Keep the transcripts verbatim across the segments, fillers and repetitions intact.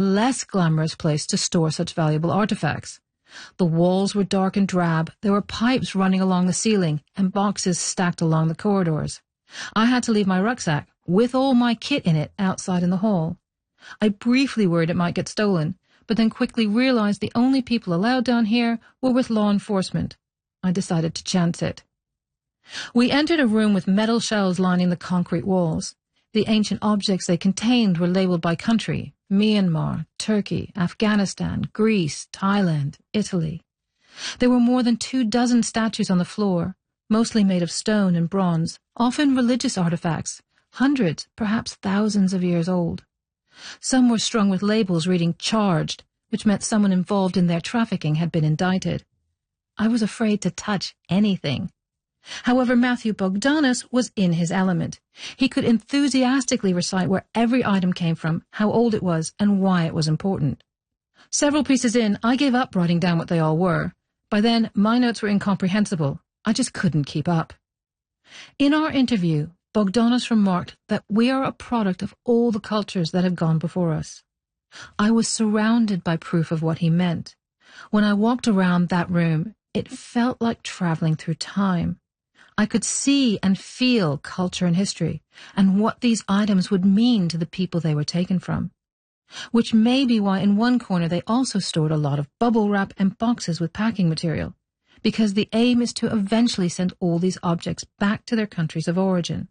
less glamorous place to store such valuable artifacts. The walls were dark and drab, there were pipes running along the ceiling, and boxes stacked along the corridors. I had to leave my rucksack, with all my kit in it, outside in the hall. I briefly worried it might get stolen, but then quickly realized the only people allowed down here were with law enforcement. I decided to chance it. We entered a room with metal shelves lining the concrete walls. The ancient objects they contained were labeled by country: Myanmar, Turkey, Afghanistan, Greece, Thailand, Italy. There were more than two dozen statues on the floor, mostly made of stone and bronze, often religious artifacts, hundreds, perhaps thousands of years old. Some were strung with labels reading "charged," which meant someone involved in their trafficking had been indicted. I was afraid to touch anything. However, Matthew Bogdanos was in his element. He could enthusiastically recite where every item came from, how old it was, and why it was important. Several pieces in, I gave up writing down what they all were. By then, my notes were incomprehensible. I just couldn't keep up. In our interview, Bogdanos remarked that we are a product of all the cultures that have gone before us. I was surrounded by proof of what he meant. When I walked around that room, it felt like traveling through time. I could see and feel culture and history, and what these items would mean to the people they were taken from. Which may be why in one corner they also stored a lot of bubble wrap and boxes with packing material, because the aim is to eventually send all these objects back to their countries of origin.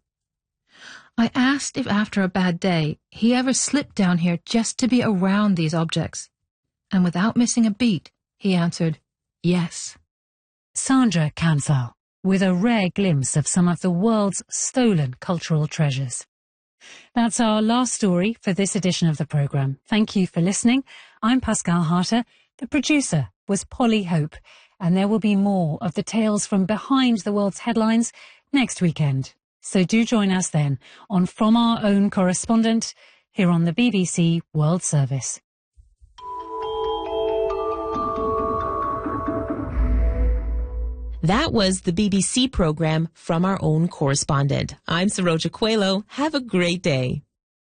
I asked if after a bad day he ever slipped down here just to be around these objects, and without missing a beat, he answered, yes. Sandra Kansal, with a rare glimpse of some of the world's stolen cultural treasures. That's our last story for this edition of the programme. Thank you for listening. I'm Pascal Harter. The producer was Polly Hope, and there will be more of the tales from behind the world's headlines next weekend. So do join us then on From Our Own Correspondent here on the B B C World Service. That was the B B C programme From Our Own Correspondent. I'm Saroja Coelho. Have a great day.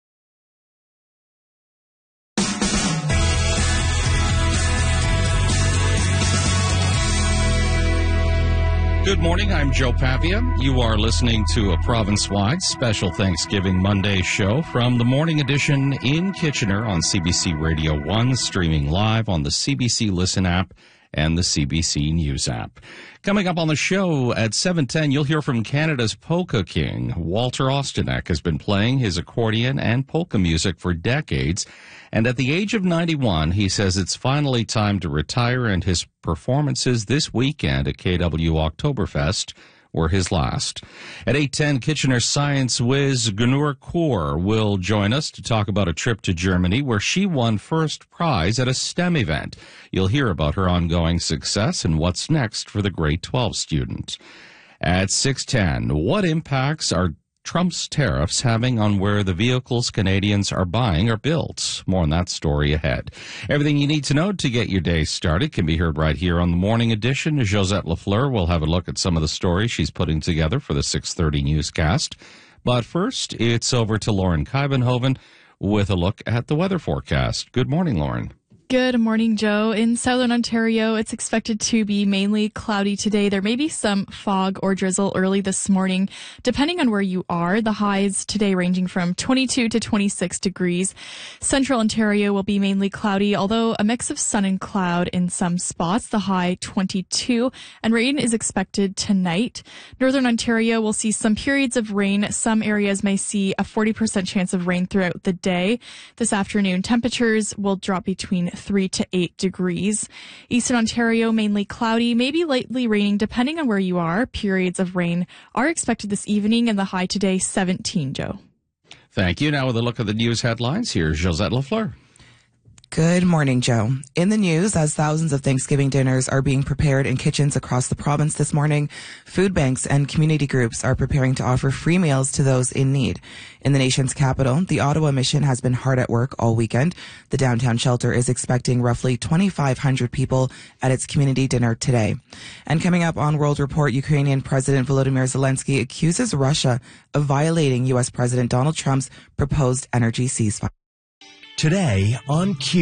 Good morning, I'm Joe Pavia. You are listening to a province-wide special Thanksgiving Monday show from the Morning Edition in Kitchener on C B C Radio one, streaming live on the C B C Listen app and the C B C News app. Coming up on the show at seven ten, you'll hear from Canada's polka king. Walter Ostanek has been playing his accordion and polka music for decades, and at the age of ninety-one, he says it's finally time to retire, and his performances this weekend at K W Oktoberfest were his last. At eight ten, Kitchener science whiz Gunur Kaur will join us to talk about a trip to Germany where she won first prize at a STEM event. You'll hear about her ongoing success and what's next for the grade twelve student. At six ten, what impacts are Trump's tariffs having on where the vehicles Canadians are buying are built? More on that story ahead. Everything you need to know to get your day started can be heard right here on the Morning Edition. Josette Lafleur will have a look at some of the stories she's putting together for the six thirty newscast. But first, it's over to Lauren Kuyvenhoven with a look at the weather forecast. Good morning, Lauren. Good morning, Joe. In southern Ontario, it's expected to be mainly cloudy today. There may be some fog or drizzle early this morning, depending on where you are. The highs today ranging from twenty-two to twenty-six degrees. Central Ontario will be mainly cloudy, although a mix of sun and cloud in some spots. The high twenty-two, and rain is expected tonight. Northern Ontario will see some periods of rain. Some areas may see a forty percent chance of rain throughout the day. This afternoon, temperatures will drop between three to eight degrees. Eastern Ontario, mainly cloudy, maybe lightly raining depending on where you are. Periods of rain are expected this evening, and the high today, seventeen, Joe. Thank you. Now with a look at the news headlines, here's Josette Lafleur. Good morning, Joe. In the news, as thousands of Thanksgiving dinners are being prepared in kitchens across the province this morning, food banks and community groups are preparing to offer free meals to those in need. In the nation's capital, the Ottawa Mission has been hard at work all weekend. The downtown shelter is expecting roughly twenty-five hundred people at its community dinner today. And coming up on World Report, Ukrainian President Volodymyr Zelensky accuses Russia of violating U S President Donald Trump's proposed energy ceasefire. Today on Q.